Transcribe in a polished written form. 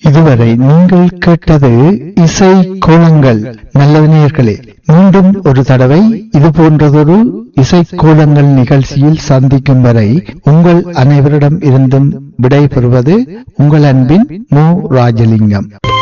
இதுவரை நீங்கள் கேட்டது இசை கோலங்கள். நல்லது நேயர்களே, மீண்டும் ஒரு தடவை இது போன்றதொரு இசை கோலங்கள் நிகழ்ச்சியில் சந்திக்கும் வரை உங்கள் அனைவரிடம் இருந்தும் விடை பெறுவது உங்கள் அன்பின் மு. ராஜலிங்கம்.